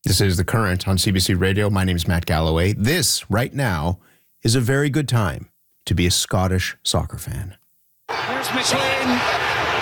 This is The Current on CBC Radio. My name is Matt Galloway. This, right now, is a very good time to be a Scottish soccer fan. Here's McLean.